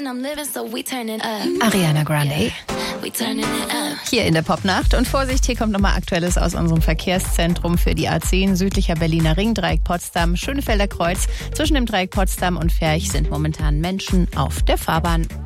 Ariana Grande. Hier in der Popnacht. Und Vorsicht, hier kommt nochmal Aktuelles aus unserem Verkehrszentrum für die A10, südlicher Berliner Ring, Dreieck Potsdam, Schönefelder Kreuz. Zwischen dem Dreieck Potsdam und Ferch sind momentan Menschen auf der Fahrbahn.